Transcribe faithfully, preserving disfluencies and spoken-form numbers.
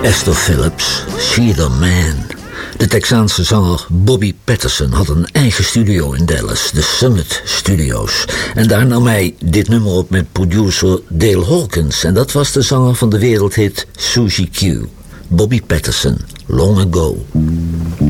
Esther Phillips, She the Man. De Texaanse zanger Bobby Patterson had een eigen studio in Dallas, de Summit Studios. En daar nam hij dit nummer op met producer Dale Hawkins. En dat was de zanger van de wereldhit Suzy Q. Bobby Patterson, Long Ago.